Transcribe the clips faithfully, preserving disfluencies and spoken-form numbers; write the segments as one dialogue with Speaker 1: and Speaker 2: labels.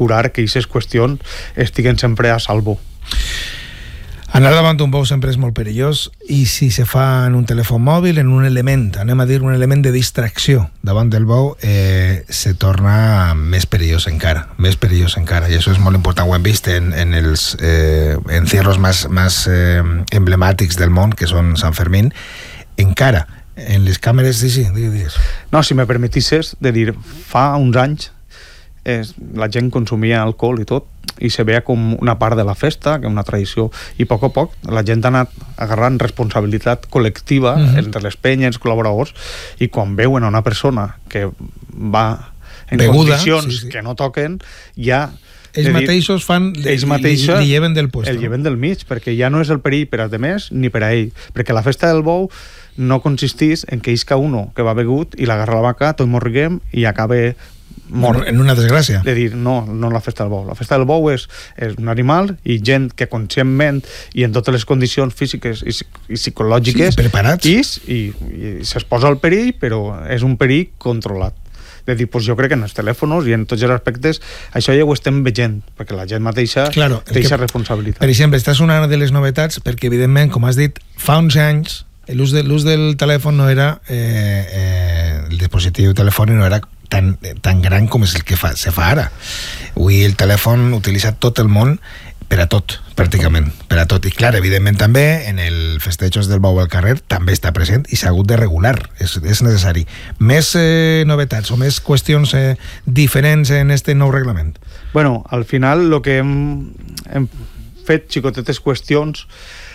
Speaker 1: procurar que aquestes qüestions estiguen sempre a salvo.
Speaker 2: Anar davant d'un bou sempre és molt perillós, i si se fa en un telèfon mòbil, en un element, anem a dir un element de distracció davant del bou, eh, se torna més perillós encara, més perillós encara, i això és molt important. Ho hem vist en, en els eh, encierros més, més eh, emblemàtics del món, que són Sant Fermín, encara, en les càmeres, sí, sí, digues.
Speaker 1: No, si me permetisses, de dir, fa uns anys és, la gent consumia alcohol i tot, i se veia com una part de la festa, que una tradició, i a poc a poc la gent ha anat agarrant responsabilitat col·lectiva uh-huh. entre les penyes, col·laboradors, i quan veuen a una persona que va en Beguda, condicions sí, sí. que no toquen, ja
Speaker 2: ells dir, mateixos fan
Speaker 1: ells mateixos
Speaker 2: li, li lleven del puesto,
Speaker 1: el lleven del mig, perquè ja no és el perill per als demés ni per a ell, perquè la festa del bou no consistís en que isca uno que va begut i l'agarra la vaca, tot morriguem i acabe mort.
Speaker 2: En una desgràcia.
Speaker 1: De dir, no, no la festa del bou. La festa del bou és, és un animal i gent que conscientment i en totes les condicions físiques i, i psicològiques
Speaker 2: sí, preparats.
Speaker 1: Is, i, i s'exposa al perill, però és un perill controlat. De dir, pues jo crec que en els telèfons i en tots els aspectes això ja ho estem veient, perquè la gent mateixa
Speaker 2: claro,
Speaker 1: té aquesta responsabilitat.
Speaker 2: Per exemple, esta és una de les novetats, perquè evidentment, com has dit, fa uns anys l'ús de, l'ús del telèfon no era eh, eh, el dispositiu telefònic no era tan, tan gran com és el que fa, se fa ara. Avui el telèfon utilitza tot el món per a tot, pràcticament, per a tot. I clar, evidentment també en el festejos del bou al carrer també està present i s'ha hagut de regular, és, és necessari. Més eh, novetats o més qüestions eh, diferents en este nou reglament?
Speaker 1: Bueno, al final el que hem, hem fet xicotetes qüestions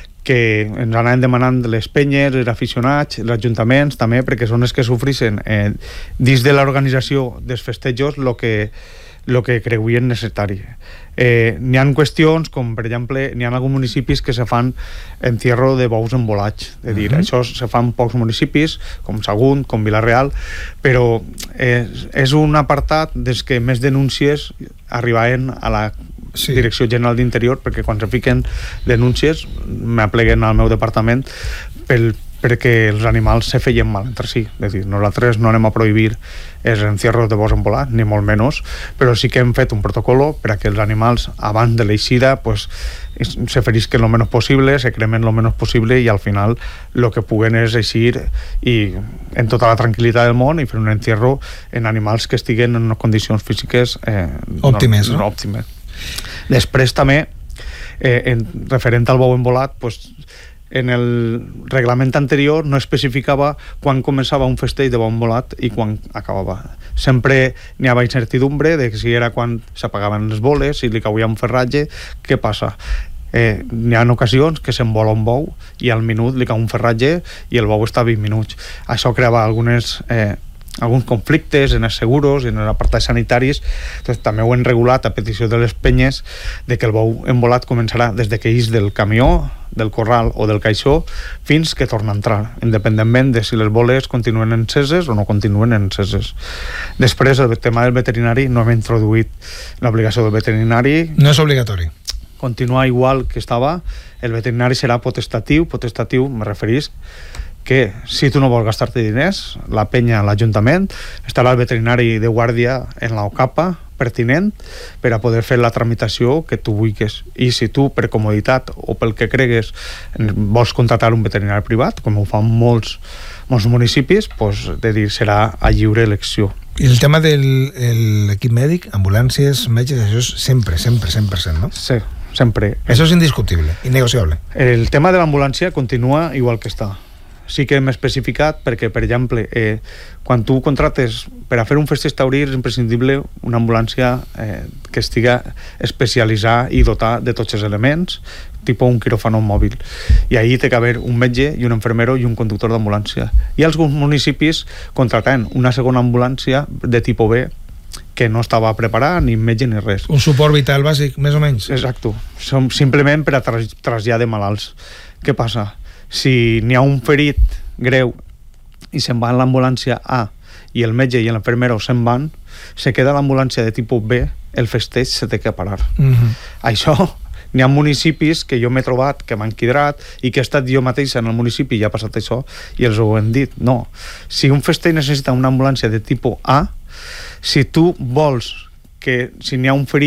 Speaker 1: que ens anaven demanant les penyes, els aficionats, els ajuntaments també, perquè són els que sofreixen eh, dins de l'organització dels festejos el que, lo que creuen necessari. Eh, n'hi ha qüestions com, per exemple, n'hi ha alguns municipis que se fan encierro de bous embolats, és dir, uh-huh. això se fa en pocs municipis, com Sagunt, com Vila-real, però eh, és un apartat des que més denúncies arribaven a la sí. Direcció General d'Interior, perquè quan se fiquen denúncies m'apleguen al meu departament pel perquè els animals se feien mal entre si. És dir, nosaltres no anem a prohibir els encierros de bous embolats, ni molt menys, però sí que hem fet un protocolo per a que els animals, abans de l'eixida, pues, se ferisquen el menys possible, se cremen el menys possible i al final el que puguen és eixir i en tota la tranquil·litat del món i fer un encierro en animals que estiguen en unes condicions físiques eh,
Speaker 2: òptimes.
Speaker 1: No, no òptimes. Després també, eh, en, referent al bou embolat, pues, en el reglament anterior no especificava quan començava un festeig de bou embolat i quan acabava. Sempre n'hi havia incertidumbre de si era quan s'apagaven les boles, si li cauia un ferratge, què passa? Eh, n'hi ha ocasions que s'embola un bou i al minut li cau un ferratge i el bou està vint minuts. Això creava algunes eh, alguns conflictes en els seguros i en els apartats sanitaris. Entonces, també ho hem regulat a petició de les penyes de que el bou embolat començarà des de que ix del camió, del corral o del caixó fins que torna a entrar, independentment de si les boles continuen enceses o no continuen enceses. Després, el tema del veterinari, no hem introduït l'obligació del veterinari.
Speaker 2: No és obligatori.
Speaker 1: Continua igual que estava. El veterinari serà potestatiu. Potestatiu, me referís que si tu no vols gastar-te diners, la penya, l'Ajuntament, estarà el veterinari de guàrdia en la OCAPA pertinent per a poder fer la tramitació que tu vulguis. I si tu, per comoditat o pel que cregues, vols contratar un veterinari privat, com ho fan molts, molts municipis, pues, de dir, serà a lliure elecció.
Speaker 2: I el tema de l'equip mèdic, ambulàncies, metges, això és sempre, sempre, cent per cent, no?
Speaker 1: Sí, sempre.
Speaker 2: Això és indiscutible, innegociable.
Speaker 1: El tema de l'ambulància continua igual que està. Sí que hem especificat perquè, per exemple, eh, quan tu contrates per a fer un festeig taurí és imprescindible una ambulància eh, que estiga especialitzada i dotada de tots els elements, tipus un quiròfano mòbil. I ahí té que haver un metge i un infermero i un conductor d'ambulància. I alguns municipis contratant una segona ambulància de tipus B que no estava preparada, ni metge ni res.
Speaker 2: Un suport vital bàsic, més o menys?
Speaker 1: Exacte. Som simplement per a tras traslladar malalts. Què passa? Si n'hi ha un ferit greu i se'n va en l'ambulància A i el metge i l'infermero se'n van, se queda l'ambulància de tipus B, el festeig se té que parar. Mm-hmm. Això, n'hi ha municipis que jo m'he trobat, que m'han quidrat i que he estat jo mateix en el municipi i ha passat això i els ho hem dit. No, si un festeig necessita una ambulància de tipus A, si tu vols que si n'hi ha un ferit